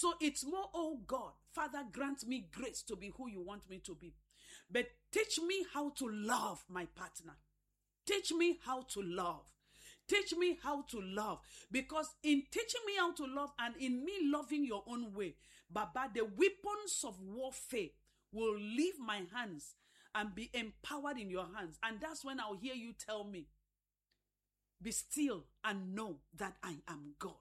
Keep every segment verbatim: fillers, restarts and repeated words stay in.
So it's more, oh God, Father, grant me grace to be who you want me to be. But teach me how to love my partner. Teach me how to love. Teach me how to love. Because in teaching me how to love and in me loving your own way, Baba, the weapons of warfare will leave my hands and be empowered in your hands. And that's when I'll hear you tell me, be still and know that I am God.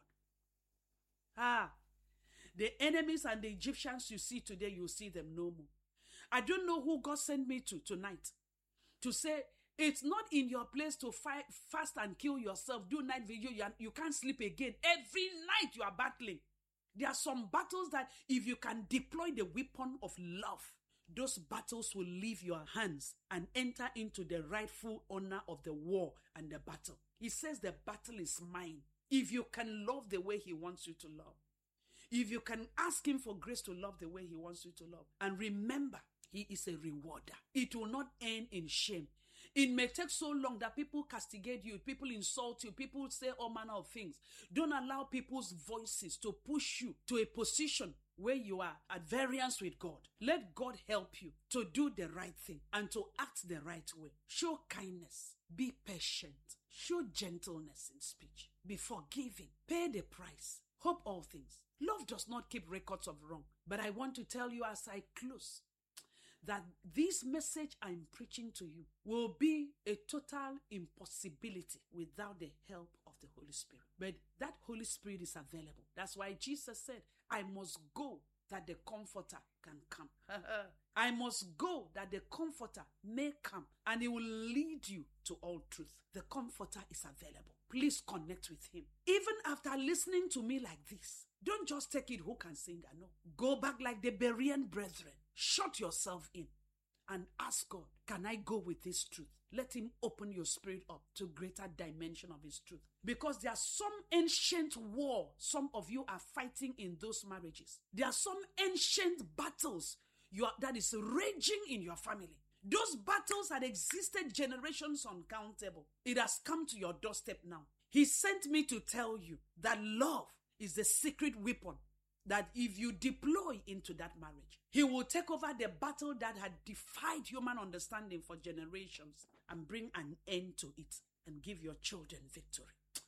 Ah, the enemies and the Egyptians you see today, you'll see them no more. I don't know who God sent me to tonight to say, it's not in your place to fight, fast and kill yourself, do night vigil, you, you can't sleep again. Every night you are battling. There are some battles that if you can deploy the weapon of love, those battles will leave your hands and enter into the rightful owner of the war and the battle. He says the battle is mine. If you can love the way he wants you to love. If you can ask him for grace to love the way he wants you to love. And remember, he is a rewarder. It will not end in shame. It may take so long that people castigate you, people insult you, people say all manner of things. Don't allow people's voices to push you to a position where you are at variance with God. Let God help you to do the right thing and to act the right way. Show kindness. Be patient. Show gentleness in speech. Be forgiving. Pay the price. Hope all things. Love does not keep records of wrong. But I want to tell you as I close that this message I'm preaching to you will be a total impossibility without the help of the Holy Spirit. But that Holy Spirit is available. That's why Jesus said, I must go that the Comforter can come. I must go that the Comforter may come and he will lead you to all truth. The Comforter is available. Please connect with him. Even after listening to me like this, don't just take it who can sing. I know. Go back like the Berean brethren. Shut yourself in and ask God, can I go with this truth? Let him open your spirit up to greater dimension of his truth. Because there are some ancient war some of you are fighting in those marriages. There are some ancient battles you are, that is raging in your family. Those battles had existed generations uncountable. It has come to your doorstep now. He sent me to tell you that love is the secret weapon that if you deploy into that marriage, he will take over the battle that had defied human understanding for generations and bring an end to it and give your children victory.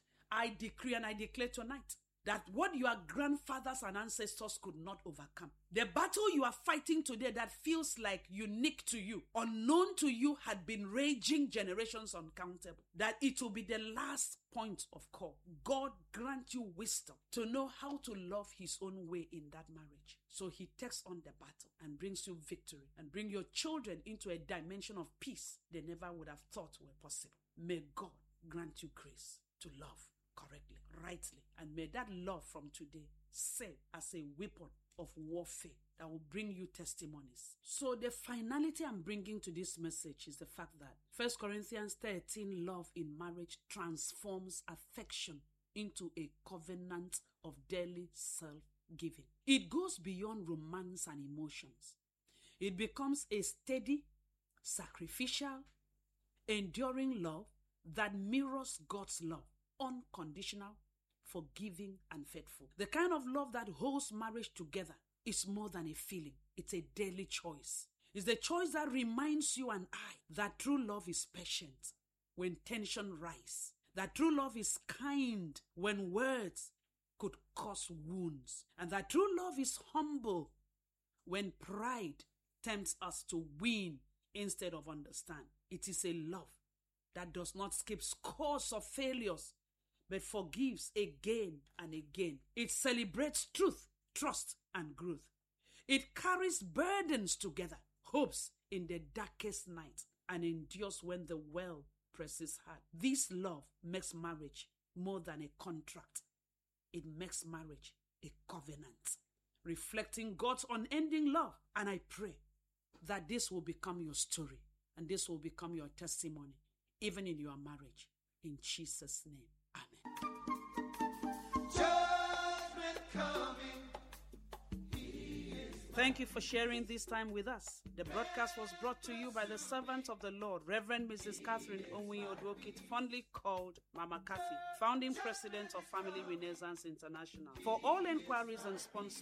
I decree and I declare tonight that what your grandfathers and ancestors could not overcome, the battle you are fighting today that feels like unique to you, unknown to you, had been raging generations uncountable, that it will be the last point of call. God grant you wisdom to know how to love his own way in that marriage. So he takes on the battle and brings you victory and bring your children into a dimension of peace they never would have thought were possible. May God grant you grace to love correctly, rightly, and may that love from today serve as a weapon of warfare that will bring you testimonies. So the finality I'm bringing to this message is the fact that First Corinthians thirteen, love in marriage transforms affection into a covenant of daily self-giving. It goes beyond romance and emotions. It becomes a steady, sacrificial, enduring love that mirrors God's love. Unconditional, forgiving, and faithful. The kind of love that holds marriage together is more than a feeling. It's a daily choice. It's the choice that reminds you and I that true love is patient when tension rises. That true love is kind when words could cause wounds. And that true love is humble when pride tempts us to win instead of understand. It is a love that does not skip scores of failures, but forgives again and again. It celebrates truth, trust, and growth. It carries burdens together, hopes in the darkest night, and endures when the well presses hard. This love makes marriage more than a contract. It makes marriage a covenant, reflecting God's unending love. And I pray that this will become your story and this will become your testimony, even in your marriage. In Jesus' name. Amen. Judgment coming. Thank you for sharing this time with us. The broadcast was brought to you by the servant of the Lord, Reverend Missus Catherine Onwuyi Odwokit, fondly called Mama Kathy, founding president of Family Renaissance International. For all inquiries and sponsors,